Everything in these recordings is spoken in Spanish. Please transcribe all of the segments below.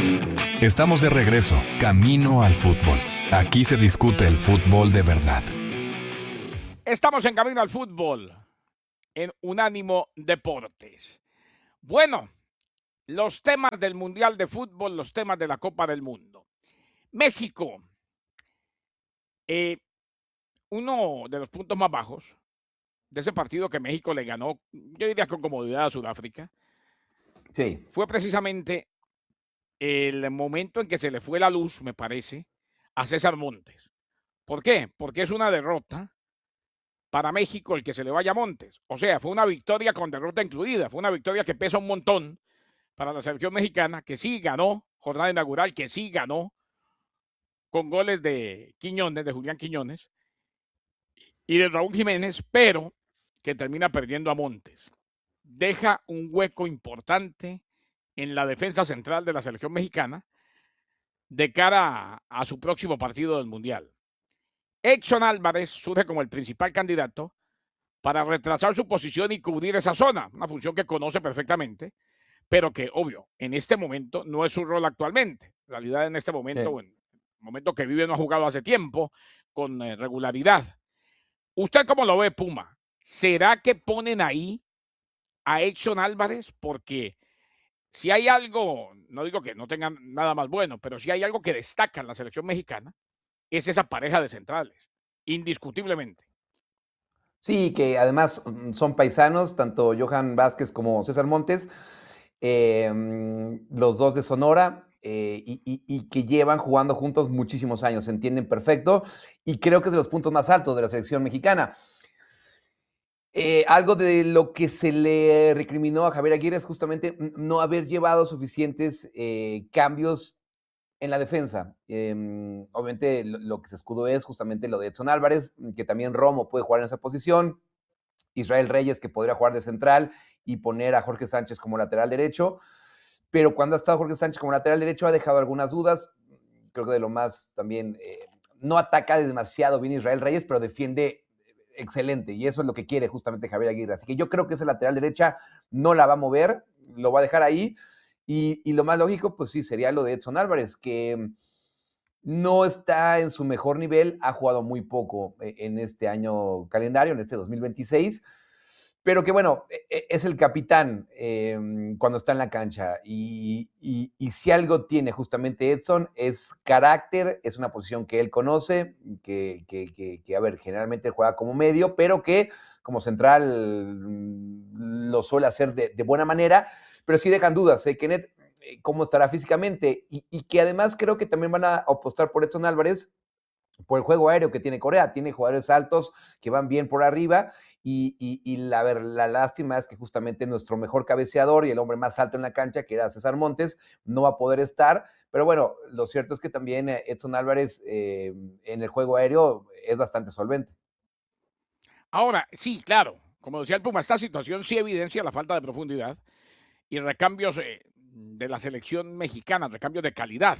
Estamos de regreso, camino al fútbol. Aquí se discute el fútbol de verdad. Estamos en Camino al Fútbol, en Unánimo Deportes. Bueno, los temas del Mundial de Fútbol, los temas de la Copa del Mundo. México, uno de los puntos más bajos de ese partido que México le ganó, yo diría con comodidad a Sudáfrica, Sí. fue precisamente el momento en que se le fue la luz, me parece, a César Montes. ¿Por qué? Porque es una derrota para México el que se le vaya a Montes. O sea, fue una victoria con derrota incluida, fue una victoria que pesa un montón para la selección mexicana, que sí ganó, jornada inaugural, que sí ganó, con goles de Quiñones, de Julián Quiñones, y de Raúl Jiménez, pero que termina perdiendo a Montes. Deja un hueco importante en la defensa central de la selección mexicana de cara a su próximo partido del Mundial. Edson Álvarez surge como el principal candidato para retrasar su posición y cubrir esa zona, una función que conoce perfectamente, pero que, obvio, en este momento no es su rol actualmente. En realidad, en este momento, Sí. en el momento que vive, no ha jugado hace tiempo con regularidad. ¿Usted cómo lo ve, Puma? ¿Será que ponen ahí a Edson Álvarez? Porque si hay algo, no digo que no tengan nada más bueno, pero si hay algo que destaca en la selección mexicana, es esa pareja de centrales, indiscutiblemente. Sí, que además son paisanos, tanto Johan Vázquez como César Montes, los dos de Sonora, y que llevan jugando juntos muchísimos años, se entienden perfecto, y creo que es de los puntos más altos de la selección mexicana. Algo de lo que se le recriminó a Javier Aguirre es justamente no haber llevado suficientes cambios en la defensa. Obviamente lo que se escudó es justamente lo de Edson Álvarez, que también Romo puede jugar en esa posición, Israel Reyes que podría jugar de central y poner a Jorge Sánchez como lateral derecho, pero cuando ha estado Jorge Sánchez como lateral derecho ha dejado algunas dudas. Creo que de lo más también, no ataca demasiado bien Israel Reyes, pero defiende excelente, y eso es lo que quiere justamente Javier Aguirre. Así que yo creo que esa lateral derecha no la va a mover, lo va a dejar ahí, y lo más lógico, pues sí, sería lo de Edson Álvarez, que no está en su mejor nivel, ha jugado muy poco en este año calendario, en este 2026, pero que bueno, es el capitán cuando está en la cancha, y si algo tiene justamente Edson es carácter, es una posición que él conoce, que a ver, generalmente juega como medio, pero que como central lo suele hacer de buena manera, pero sí dejan dudas, Kenneth, cómo estará físicamente, y que además creo que también van a apostar por Edson Álvarez por el juego aéreo que tiene Corea. Tiene jugadores altos que van bien por arriba, y la lástima es que justamente nuestro mejor cabeceador y el hombre más alto en la cancha, que era César Montes, no va a poder estar, pero bueno, lo cierto es que también Edson Álvarez en el juego aéreo es bastante solvente. Ahora, sí, claro, como decía el Puma, esta situación sí evidencia la falta de profundidad y recambios de la selección mexicana, recambios de calidad.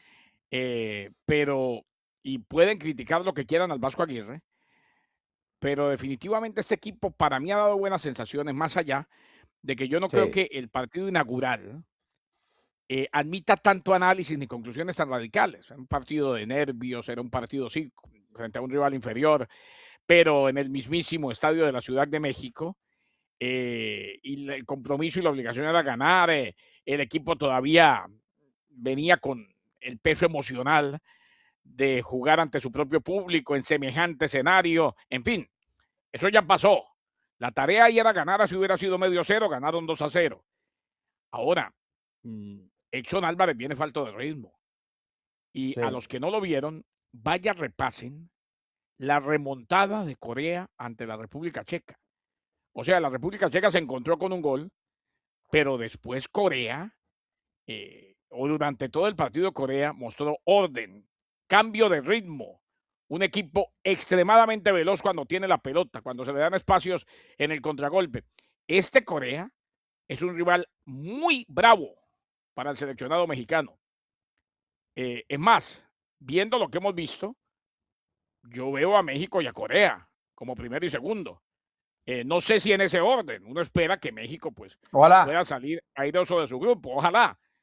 Pero, y pueden criticar lo que quieran al Vasco Aguirre, pero definitivamente este equipo para mí ha dado buenas sensaciones, más allá de que yo no creo Sí. que el partido inaugural admita tanto análisis ni conclusiones tan radicales. Era un partido de nervios, era un partido, sí, frente a un rival inferior, pero en el mismísimo estadio de la Ciudad de México, y el compromiso y la obligación era ganar. El equipo todavía venía con el peso emocional de jugar ante su propio público en semejante escenario. En fin, eso ya pasó. La tarea ahí era ganar, si hubiera sido medio cero, ganaron 2-0. Ahora, Edson Álvarez viene falto de ritmo. Y a Sí. los que no lo vieron, vaya repasen la remontada de Corea ante la República Checa. O sea, la República Checa se encontró con un gol, pero después Corea, o durante todo el partido Corea, mostró orden, cambio de ritmo. Un equipo extremadamente veloz cuando tiene la pelota, cuando se le dan espacios en el contragolpe. Este Corea es un rival muy bravo para el seleccionado mexicano. Es más, viendo lo que hemos visto, yo veo a México y a Corea como primero y segundo. No sé si en ese orden. Uno espera que México pues Ojalá. pueda salir airoso de su grupo. Ojalá.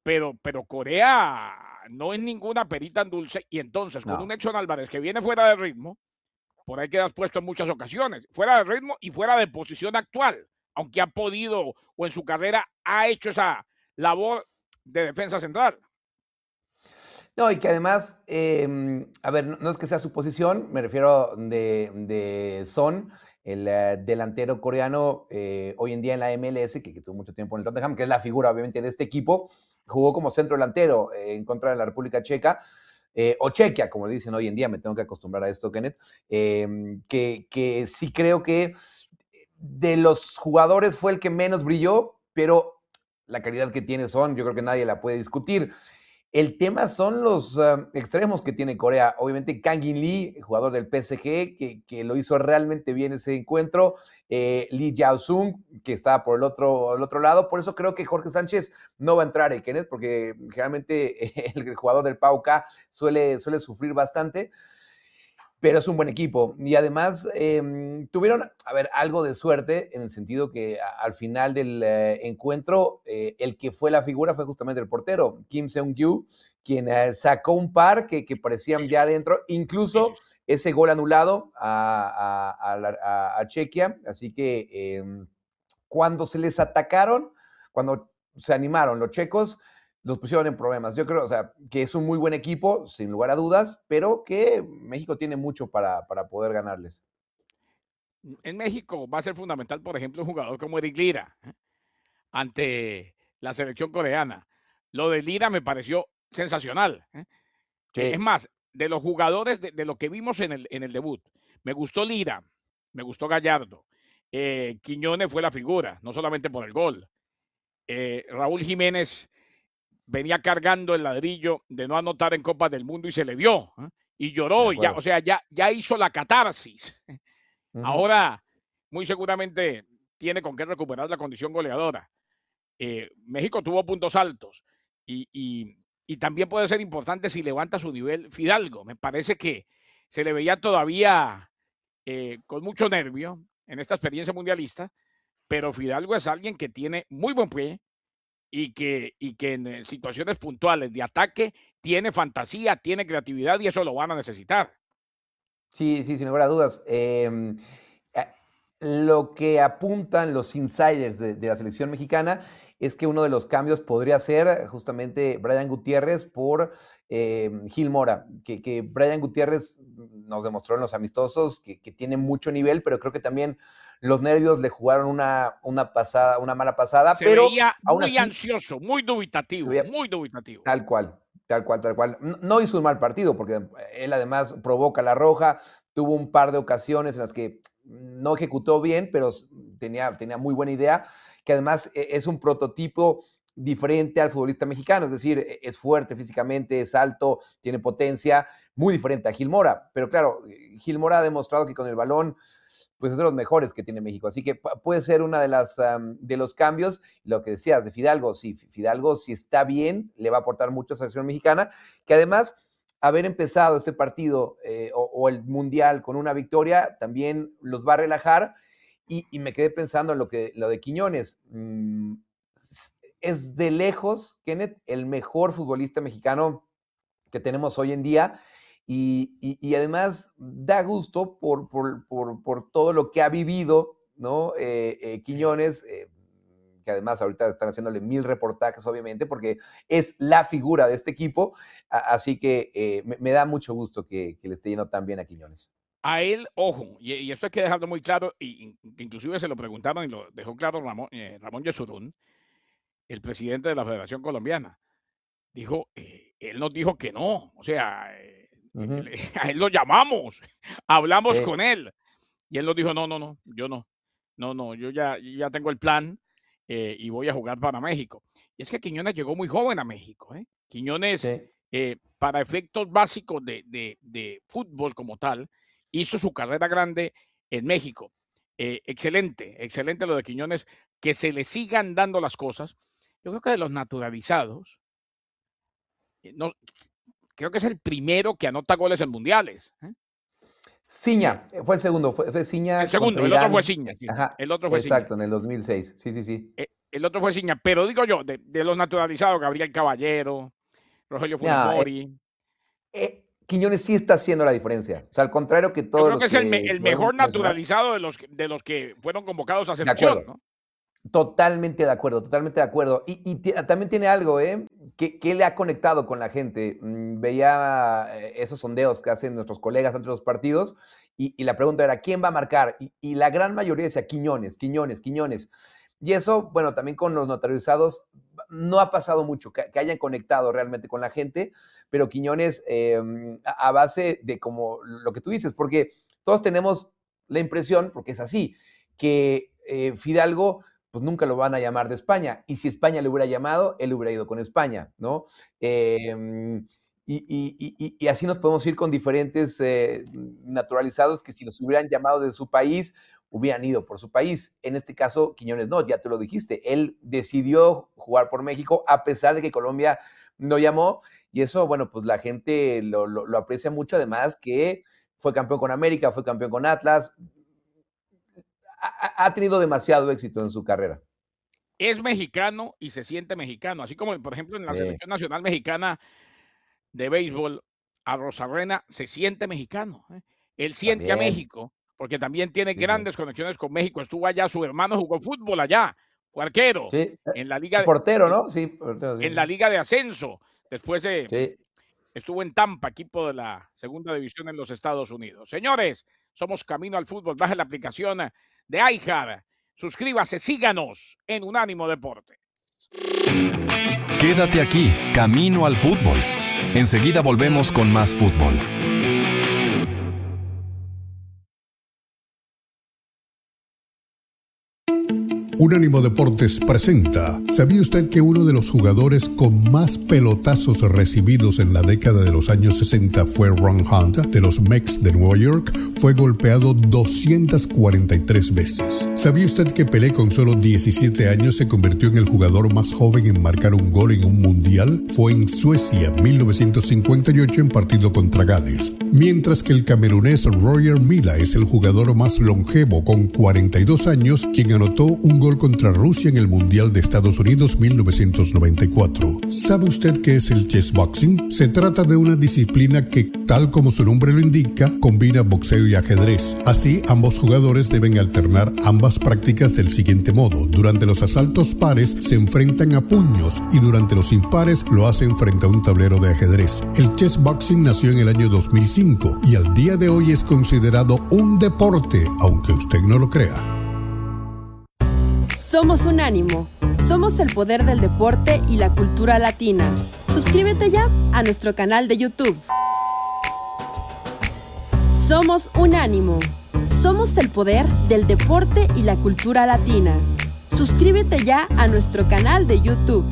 pero Corea no es ninguna perita en dulce, y entonces con No. un Edson Álvarez que viene fuera de ritmo, por ahí quedas puesto en muchas ocasiones, fuera de ritmo y fuera de posición actual, aunque ha podido o en su carrera ha hecho esa labor de defensa central. No, y que además, a ver, no es que sea su posición, me refiero de Son, el delantero coreano hoy en día en la MLS, que tuvo mucho tiempo en el Tottenham, que es la figura obviamente de este equipo, jugó como centro delantero en contra de la República Checa, o Chequia, como le dicen hoy en día, me tengo que acostumbrar a esto, Kenneth, que sí creo que de los jugadores fue el que menos brilló, pero la calidad que tiene Son, yo creo que nadie la puede discutir. El tema son los extremos que tiene Corea. Obviamente, Kang In Lee, jugador del PSG, que lo hizo realmente bien ese encuentro. Lee Jao-sung, que estaba por el otro lado. Por eso creo que Jorge Sánchez no va a entrar, Kenneth, porque generalmente el jugador del PAOK suele sufrir bastante, pero es un buen equipo. Y además tuvieron, a ver, algo de suerte en el sentido que al final del encuentro, el que fue la figura fue justamente el portero, Kim Seung-gyu, quien sacó un par que parecían ya adentro, incluso ese gol anulado a Chequia. Así que cuando se les atacaron, cuando se animaron los checos, los pusieron en problemas. Yo creo, o sea, que es un muy buen equipo, sin lugar a dudas, pero que México tiene mucho para poder ganarles. En México va a ser fundamental, por ejemplo, un jugador como Eric Lira ante la selección coreana. Lo de Lira me pareció sensacional. Es Sí, más, de los jugadores, de lo que vimos en el debut, me gustó Lira, me gustó Gallardo. Quiñones fue la figura, no solamente por el gol. Raúl Jiménez venía cargando el ladrillo de no anotar en Copa del Mundo y se le dio. Y de lloró, y ya, acuerdo. o sea, ya hizo la catarsis. Ujú. Ahora, muy seguramente tiene con qué recuperar la condición goleadora. México tuvo puntos altos y también puede ser importante si levanta su nivel Fidalgo. Me parece que se le veía todavía con mucho nervio en esta experiencia mundialista, pero Fidalgo es alguien que tiene muy buen pie y que en situaciones puntuales de ataque tiene fantasía, tiene creatividad y eso lo van a necesitar. Sí, sí, sin lugar a dudas. A- lo que apuntan los insiders de la selección mexicana es que uno de los cambios podría ser justamente Brian Gutiérrez por Gil Mora, que Brian Gutiérrez nos demostró en los amistosos que tiene mucho nivel, pero creo que también los nervios le jugaron una mala pasada, Se pero veía aún muy así ansioso, se muy veía dubitativo. tal cual, tal cual, tal cual. No hizo un mal partido, porque él además provoca la roja, tuvo un par de ocasiones en las que no ejecutó bien, pero tenía muy buena idea, que además es un prototipo diferente al futbolista mexicano, es decir, es fuerte físicamente, es alto, tiene potencia, muy diferente a Gil Mora. Pero claro, Gil Mora ha demostrado que con el balón pues es de los mejores que tiene México. Así que puede ser una de los cambios. Lo que decías de Fidalgo, sí, Fidalgo si está bien, le va a aportar mucho a la selección mexicana, que además haber empezado este partido o el Mundial con una victoria también los va a relajar. Y me quedé pensando en lo de Quiñones. Es de lejos, Kenneth, el mejor futbolista mexicano que tenemos hoy en día. Y además da gusto por todo lo que ha vivido, ¿no? Sí. Quiñones, que además ahorita están haciéndole 1000 reportajes, obviamente, porque es la figura de este equipo. Así que me da mucho gusto que le esté yendo tan bien a Quiñones. A él, ojo, y esto hay que dejarlo muy claro, que inclusive se lo preguntaron y lo dejó claro Ramón Yesurún, el presidente de la Federación Colombiana. Dijo, él nos dijo que no, o sea, Ujú. a él lo llamamos, hablamos Sí, con él, y él nos dijo, no, no, no, yo no, no, no, yo ya tengo el plan y voy a jugar para México. Y es que Quiñones llegó muy joven a México, ¿eh? Quiñones, sí. para efectos básicos de fútbol como tal, hizo su carrera grande en México. Excelente, excelente lo de Quiñones, que se le sigan dando las cosas. Yo creo que de los naturalizados, no, creo que es el primero que anota goles en mundiales. Eh, Ciña, fue el segundo, fue el Ciña contra segundo, el otro fue Irán. Ciña, sí, Ajá, el otro fue Ciña. exacto, en el 2006. Sí, sí, sí. El otro fue Ciña. Pero digo yo, de los naturalizados, Gabriel Caballero, Rogelio Funes Mori. Quiñones sí está haciendo la diferencia. O sea, al contrario que Yo todos creo los que es el mejor naturalizado de los que fueron convocados a selección, ¿no? Totalmente de acuerdo, totalmente de acuerdo. Y también tiene algo, que le ha conectado con la gente. Veía esos sondeos que hacen nuestros colegas entre los partidos y la pregunta era, ¿quién va a marcar? Y la gran mayoría decía, Quiñones. Y eso, bueno, también con los naturalizados no ha pasado mucho, que hayan conectado realmente con la gente, pero Quiñones a base de como lo que tú dices, porque todos tenemos la impresión, porque es así, que Fidalgo pues nunca lo van a llamar de España, y si España le hubiera llamado, él hubiera ido con España, ¿no? Y así nos podemos ir con diferentes naturalizados que si los hubieran llamado de su país, hubieran ido por su país. En este caso, Quiñones no, ya te lo dijiste, él decidió jugar por México a pesar de que Colombia no llamó, y eso, bueno, pues la gente lo aprecia mucho, además que fue campeón con América, fue campeón con Atlas, ha tenido demasiado éxito en su carrera. Es mexicano y se siente mexicano, así como, por ejemplo, en la selección nacional mexicana de béisbol, a Rosarena se siente mexicano. Él siente también a México, porque también tiene grandes conexiones con México. Estuvo allá, su hermano jugó fútbol allá, fue arquero. Sí, en la liga portero, ¿no? Sí, portero, sí. En la liga de ascenso. Después estuvo en Tampa, equipo de la segunda división en los Estados Unidos. Señores, somos Camino al Fútbol. Baje la aplicación de iHeart. Suscríbase, síganos en Unánimo Deportes. Quédate aquí, Camino al Fútbol. Enseguida volvemos con más fútbol. Unánimo Deportes presenta. ¿Sabía usted que uno de los jugadores con más pelotazos recibidos en la década de los años 60 fue Ron Hunt, de los Mets de Nueva York? Fue golpeado 243 veces. ¿Sabía usted que Pelé con solo 17 años se convirtió en el jugador más joven en marcar un gol en un mundial? Fue en Suecia, 1958, en partido contra Gales. Mientras que el camerunés Roger Milla es el jugador más longevo, con 42 años, quien anotó un gol contra Rusia en el Mundial de Estados Unidos 1994. ¿Sabe usted qué es el chessboxing? Se trata de una disciplina que, tal como su nombre lo indica, combina boxeo y ajedrez. Así, ambos jugadores deben alternar ambas prácticas del siguiente modo. Durante los asaltos pares se enfrentan a puños y durante los impares lo hacen frente a un tablero de ajedrez. El chessboxing nació en el año 2005 y al día de hoy es considerado un deporte, aunque usted no lo crea. Somos Unánimo. Somos el poder del deporte y la cultura latina. Suscríbete ya a nuestro canal de YouTube. Somos Unánimo. Somos el poder del deporte y la cultura latina. Suscríbete ya a nuestro canal de YouTube.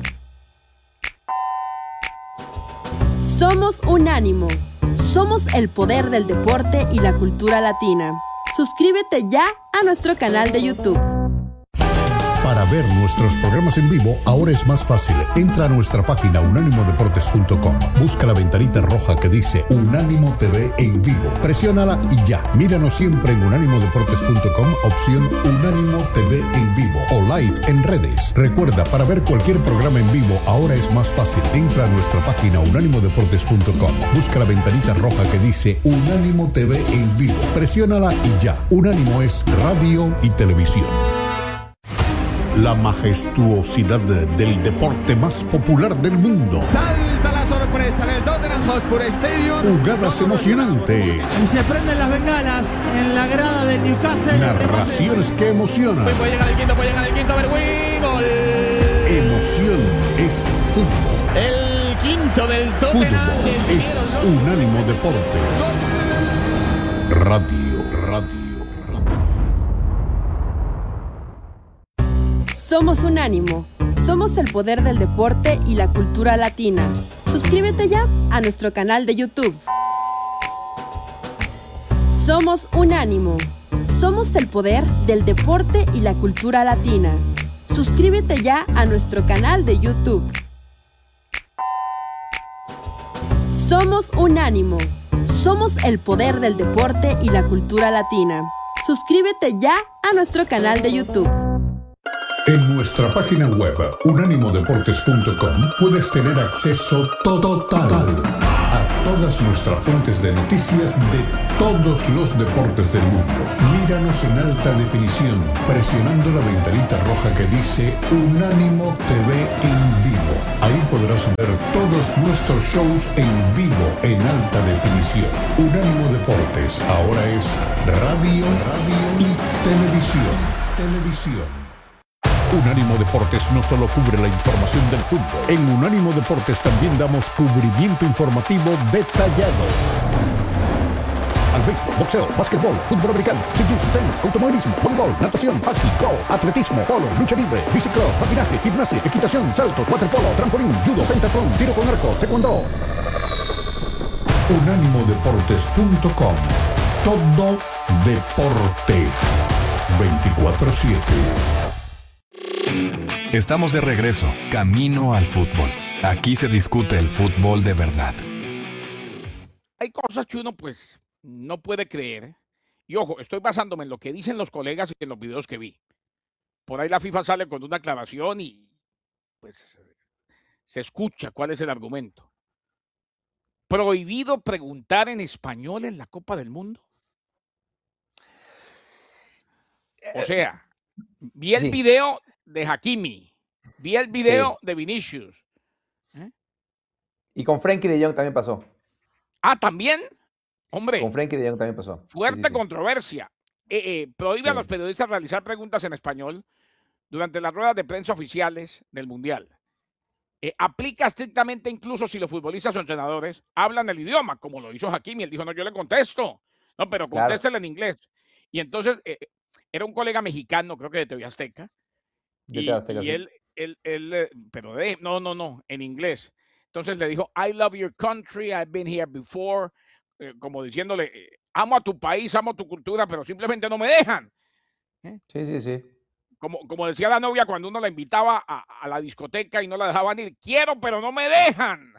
Somos Unánimo. Somos el poder del deporte y la cultura latina. Suscríbete ya a nuestro canal de YouTube. Para ver nuestros programas en vivo, ahora es más fácil. Entra a nuestra página unánimodeportes.com. Busca la ventanita roja que dice Unánimo TV en vivo. Presiónala y ya. Míranos siempre en unánimodeportes.com, opción Unánimo TV en vivo o live en redes. Recuerda, para ver cualquier programa en vivo, ahora es más fácil. Entra a nuestra página unánimodeportes.com. Busca la ventanita roja que dice Unánimo TV en vivo. Presiónala y ya. Unánimo es radio y televisión. La majestuosidad del deporte más popular del mundo. Salta la sorpresa en el Tottenham Hotspur Stadium. Jugadas emocionantes. Y se prenden las bengalas en la grada del Newcastle. Narraciones que emocionan. Puede llegar el quinto, Berwin. Gol. Emoción es fútbol. El quinto del Tottenham. Fútbol es Unánimo Deportes. Radio. Somos Unánimo. Somos el poder del deporte y la cultura latina. Suscríbete ya a nuestro canal de YouTube. Somos Unánimo. Somos el poder del deporte y la cultura latina. Suscríbete ya a nuestro canal de YouTube. Somos Unánimo. Somos el poder del deporte y la cultura latina. Suscríbete ya a nuestro canal de YouTube. En nuestra página web, unánimodeportes.com, puedes tener acceso total a todas nuestras fuentes de noticias de todos los deportes del mundo. Míranos en alta definición, presionando la ventanita roja que dice Unánimo TV en vivo. Ahí podrás ver todos nuestros shows en vivo en alta definición. Unánimo Deportes ahora es radio y televisión. Unánimo Deportes no solo cubre la información del fútbol. En Unánimo Deportes también damos cubrimiento informativo detallado al béisbol, boxeo, básquetbol, fútbol americano, ciclismo, tenis, automovilismo, voleibol, natación, hockey, golf, atletismo, polo, lucha libre, bicicross, patinaje, gimnasia, equitación, saltos, waterpolo, trampolín, judo, pentathlon, tiro con arco, taekwondo. Unánimodeportes.com. Todo deporte. 24/7. Estamos de regreso, camino al fútbol. Aquí se discute el fútbol de verdad. Hay cosas que uno pues no puede creer. Y ojo, estoy basándome en lo que dicen los colegas y en los videos que vi. Por ahí la FIFA sale con una aclaración y pues se escucha cuál es el argumento. ¿Prohibido preguntar en español en la Copa del Mundo? O sea, vi el Sí. video de Hakimi, vi el video de Vinicius. Y con Frenkie de Jong también pasó. Ah, ¿también? Hombre, Con Frenkie de Jong también pasó. fuerte Sí. controversia. Prohíbe a Sí. los periodistas realizar preguntas en español durante las ruedas de prensa oficiales del Mundial. Aplica estrictamente incluso si los futbolistas o entrenadores hablan el idioma, como lo hizo Hakimi. Él dijo, no, yo le contesto. No, pero Claro. contéstele en inglés. Y entonces, era un colega mexicano, creo que de TV Azteca, De TV Azteca, sí. pero no, en inglés. Entonces le dijo, I love your country, I've been here before, como diciéndole, amo a tu país, amo tu cultura, pero simplemente no me dejan. Sí. Como decía la novia cuando uno la invitaba a la discoteca y no la dejaban ir, quiero, pero no me dejan.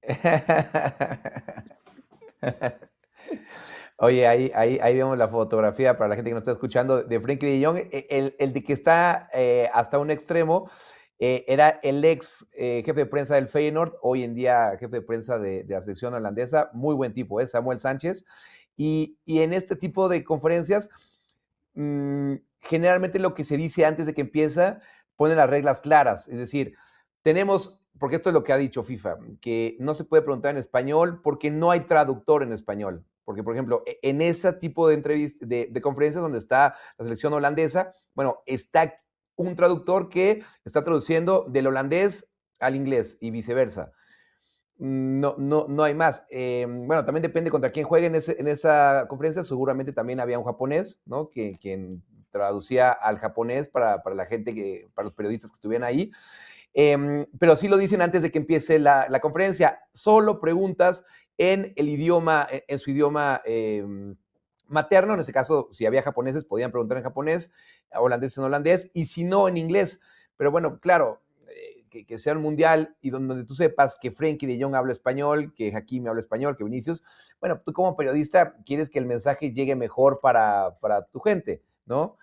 Oye, ahí vemos la fotografía para la gente que nos está escuchando de Frenkie de Jong. El de que está hasta un extremo era el ex jefe de prensa del Feyenoord, hoy en día jefe de prensa de la selección holandesa. Muy buen tipo, Samuel Sánchez. Y en este tipo de conferencias, generalmente lo que se dice antes de que empieza, pone las reglas claras. Es decir, tenemos, porque esto es lo que ha dicho FIFA, que no se puede preguntar en español porque no hay traductor en español. Porque, por ejemplo, en ese tipo de entrevistas, de conferencias donde está la selección holandesa, bueno, está un traductor que está traduciendo del holandés al inglés y viceversa. No hay más. Bueno, también depende contra quién juegue en esa conferencia. Seguramente también había un japonés, ¿no? Quien traducía al japonés para la gente, para los periodistas que estuvieran ahí. Pero sí lo dicen antes de que empiece la conferencia. Solo preguntas en el idioma, en su idioma materno. En este caso, si había japoneses, podían preguntar en japonés, holandeses en holandés, y si no, en inglés. Pero bueno, claro, que sea un mundial y donde tú sepas que Frenkie de Jong habla español, que Hakimi habla español, que Vinicius, bueno, tú como periodista quieres que el mensaje llegue mejor para tu gente, ¿no?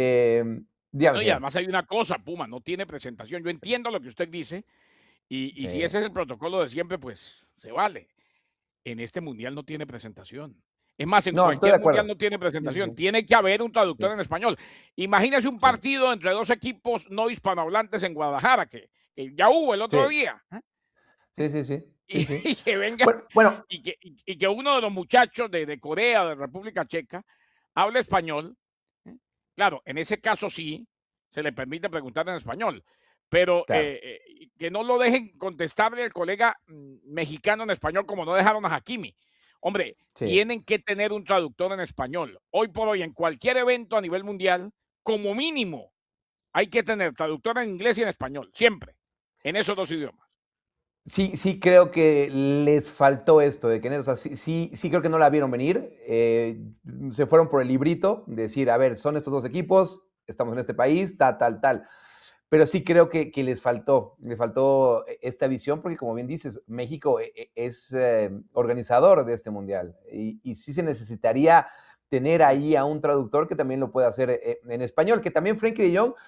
No, y además hay una cosa, Puma, no tiene presentación. Yo entiendo lo que usted dice, y Sí. si ese es el protocolo de siempre, pues se vale. En este mundial no tiene presentación. Es más, en No, estoy de cualquier acuerdo. mundial no tiene presentación. Sí. Tiene que haber un traductor Sí. en español. Imagínese un partido entre dos equipos no hispanohablantes en Guadalajara, que ya hubo el otro Sí. día. Sí. Y que venga, Bueno, y que uno de los muchachos de Corea, de República Checa, hable español. Claro, en ese caso sí, se le permite preguntar en español, pero claro. que no lo dejen contestarle al colega mexicano en español como no dejaron a Hakimi. Hombre, Sí. tienen que tener un traductor en español. Hoy por hoy, en cualquier evento a nivel mundial, como mínimo, hay que tener traductor en inglés y en español, siempre, en esos dos idiomas. Sí creo que les faltó esto de que, o sea, sí creo que no la vieron venir. Se fueron por el librito, decir, a ver, son estos dos equipos, estamos en este país, tal. Pero sí creo que les faltó esta visión, porque como bien dices, México es organizador de este mundial y sí se necesitaría tener ahí a un traductor que también lo pueda hacer en español, que también Frenkie de Jong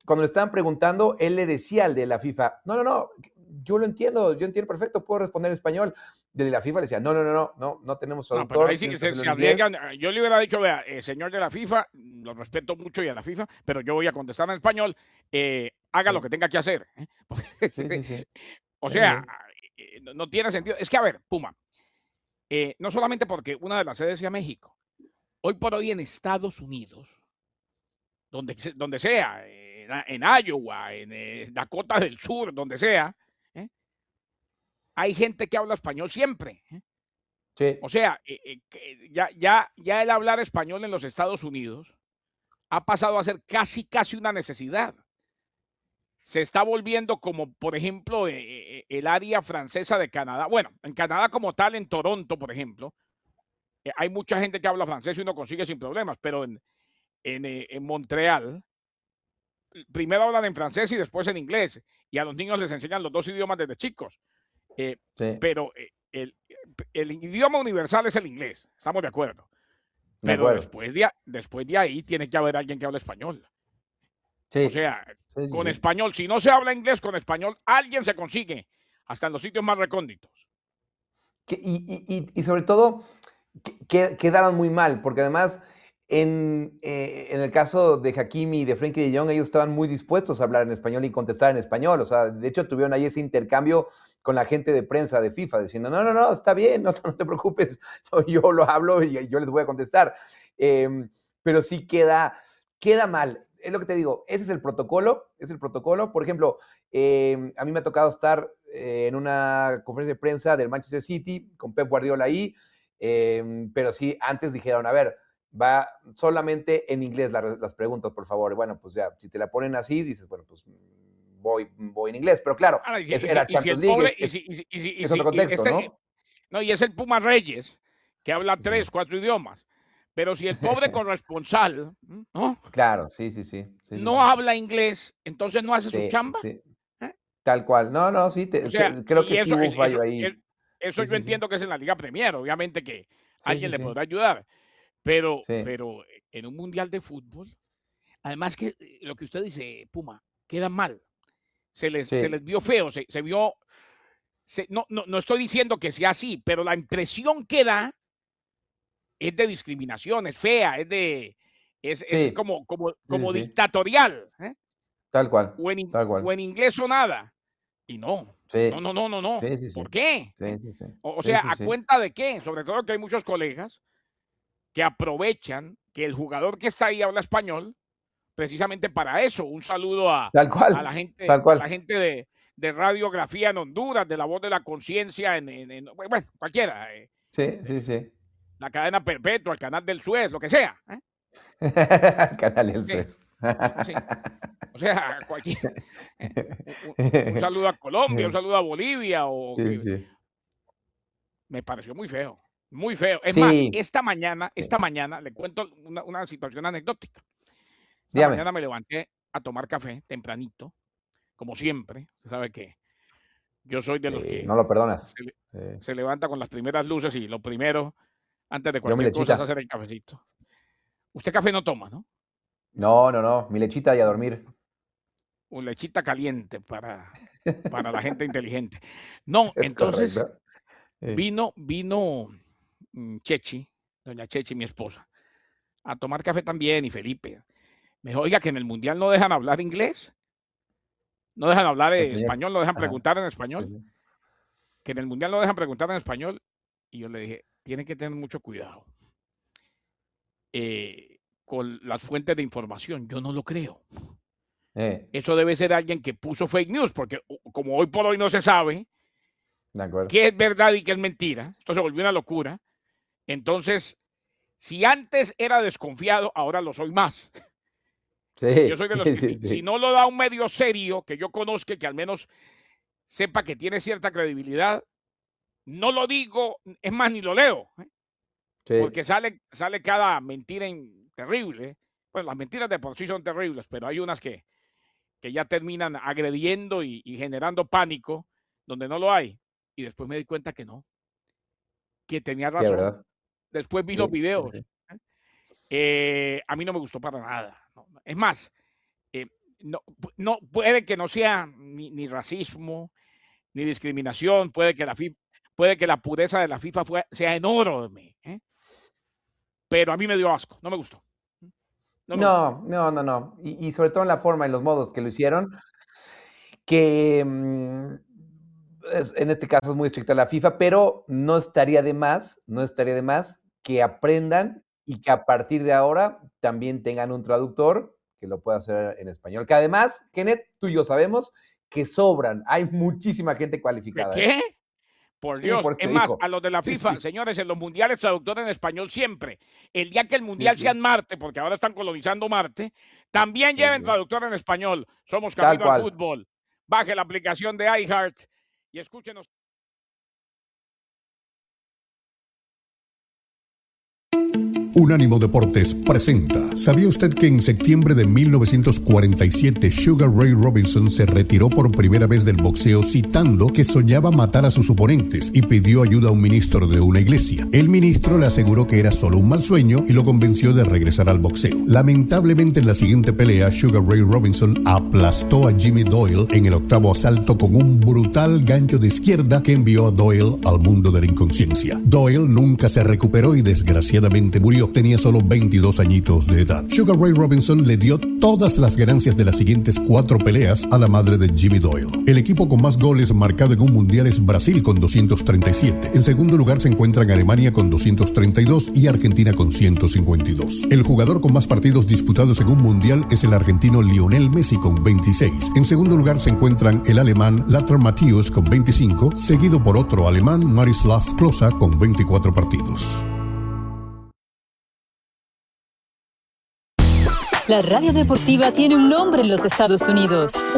cuando le estaban preguntando, él le decía al de la FIFA, no, yo lo entiendo, yo entiendo perfecto, puedo responder en español. El de la FIFA le decía, no tenemos No, pero traductor. ahí sí tienes que se hacerlo en inglés. arriesgan. Yo le hubiera dicho, vea, señor de la FIFA, lo respeto mucho y a la FIFA, pero yo voy a contestar en español, haga lo Sí. que tenga que hacer. Sí. O Sí, sea, sí. no tiene sentido. Es que, a ver, Puma, no solamente porque una de las sedes sea México, hoy por hoy en Estados Unidos, donde sea, en Iowa, en Dakota del Sur, donde sea, ¿eh? Hay gente que habla español siempre. Sí. O sea, ya el hablar español en los Estados Unidos ha pasado a ser casi una necesidad. Se está volviendo como, por ejemplo, el área francesa de Canadá. Bueno, en Canadá como tal, en Toronto, por ejemplo, hay mucha gente que habla francés y uno consigue sin problemas, pero en Montreal, primero hablan en francés y después en inglés, y a los niños les enseñan los dos idiomas desde chicos. Sí. Pero el idioma universal es el inglés, estamos de acuerdo. De Pero acuerdo. después de ahí tiene que haber alguien que hable español. Sí. O sea, Sí, con sí. español, si no se habla inglés, con español, alguien se consigue, hasta en los sitios más recónditos. Y sobre todo, quedaron muy mal, porque además, en el caso de Hakimi y de Frenkie de Jong, ellos estaban muy dispuestos a hablar en español y contestar en español. O sea, de hecho, tuvieron ahí ese intercambio con la gente de prensa de FIFA, diciendo, no, está bien, no te preocupes, yo lo hablo y yo les voy a contestar. Pero sí queda mal. Es lo que te digo, ese es el protocolo, Por ejemplo, a mí me ha tocado estar en una conferencia de prensa del Manchester City con Pep Guardiola ahí, pero sí, antes dijeron, a ver, va solamente en inglés las preguntas, por favor. Y bueno, pues ya, si te la ponen así, dices, bueno, pues voy en inglés. Pero claro, era Champions League, es otro contexto, ¿no? No, y es el Puma Reyes, que habla 3, Sí. 4 idiomas. Pero si el pobre corresponsal, ¿no? Claro, sí. No habla inglés, entonces no hace su Sí, chamba. sí. ¿eh? Tal cual. No, sí, O sea, creo que y sí hubo un fallo ahí. eso Sí, yo sí, sí. entiendo que es en la Liga Premier, obviamente que alguien le Sí. podrá ayudar, pero Sí. en un mundial de fútbol, además que lo que usted dice, Puma, queda mal. Se les vio feo, se vio. No estoy diciendo que sea así, pero la impresión que da es de discriminación, es fea, es como Sí. dictatorial. Tal cual. O en inglés o nada. Y no. Sí. No. Sí. ¿Por qué? Sí. O sea, ¿a Sí. cuenta de qué? Sobre todo que hay muchos colegas que aprovechan que el jugador que está ahí habla español precisamente para eso. Un saludo a la gente de radiografía en Honduras, de La Voz de la Conciencia, bueno, cualquiera. Sí. La cadena perpetua, el canal del Suez, lo que sea. Canal del Sí. Suez. Sí. O sea, un saludo a Colombia, un saludo a Bolivia. Sí. Me pareció muy feo, muy feo. Es más, Sí. esta mañana, le cuento una situación anecdótica. Esta Dígame. mañana me levanté a tomar café tempranito, como siempre. Usted sabe que yo soy de los que No lo perdonas. se levanta con las primeras luces y lo primero, antes de Yo mi cualquier cosa, es lechita. hacer el cafecito. Usted café no toma, ¿no? No. Mi lechita y a dormir. Un lechita caliente para la gente inteligente. No, Es entonces correcto. vino Chechi, doña Chechi, mi esposa, a tomar café también, y Felipe. Me dijo, oiga, que en el Mundial no dejan hablar inglés, no dejan hablar español, no dejan Ajá. preguntar en español, Sí. que en el Mundial no dejan preguntar en español. Y yo le dije, tienen que tener mucho cuidado con las fuentes de información. Yo no lo creo. Eso debe ser alguien que puso fake news, porque como hoy por hoy no se sabe De acuerdo. qué es verdad y qué es mentira, esto se volvió una locura. Entonces, si antes era desconfiado, ahora lo soy más. Sí. Yo soy de los que si no lo da un medio serio, que yo conozca, que al menos sepa que tiene cierta credibilidad, no lo digo, es más, ni lo leo. Sí. Porque sale cada mentira terrible. Bueno, las mentiras de por sí son terribles, pero hay unas que ya terminan agrediendo y generando pánico donde no lo hay. Y después me di cuenta que no, que tenía Sí, razón. ¿verdad? Después vi Sí, los videos. sí. A mí no me gustó para nada. Es más, no puede que no sea ni racismo, ni discriminación, puede que la pureza de la FIFA sea enorme, ¿eh? Pero a mí me dio asco, no me gustó. No. Y sobre todo en la forma y los modos que lo hicieron, que en este caso es muy estricta la FIFA, pero no estaría de más que aprendan y que a partir de ahora también tengan un traductor que lo pueda hacer en español. Que además, Kenneth, tú y yo sabemos que sobran. Hay muchísima gente cualificada. ¿Qué? Por Dios. Por es más, a los de la FIFA, señores, en los mundiales traductor en español siempre. El día que el mundial sea en Marte, porque ahora están colonizando Marte, también lleven traductor en español. Somos Camino al Fútbol. Baje la aplicación de iHeart y escúchenos. Unánimo Deportes presenta. ¿Sabía usted que en septiembre de 1947 Sugar Ray Robinson se retiró por primera vez del boxeo citando que soñaba matar a sus oponentes y pidió ayuda a un ministro de una iglesia? El ministro le aseguró que era solo un mal sueño y lo convenció de regresar al boxeo. Lamentablemente en la siguiente pelea, Sugar Ray Robinson aplastó a Jimmy Doyle en el octavo asalto con un brutal gancho de izquierda que envió a Doyle al mundo de la inconsciencia. Doyle nunca se recuperó y desgraciadamente murió. Tenía solo 22 añitos de edad. Sugar Ray Robinson le dio todas las ganancias de las siguientes 4 peleas a la madre de Jimmy Doyle. El equipo con más goles marcado en un mundial es Brasil con 237. En segundo lugar se encuentran Alemania con 232 y Argentina con 152. El jugador con más partidos disputados en un mundial es el argentino Lionel Messi con 26. En segundo lugar se encuentran el alemán Lothar Matthäus con 25, seguido por otro alemán, Miroslav Klose con 24 partidos. La radio deportiva tiene un nombre en los Estados Unidos.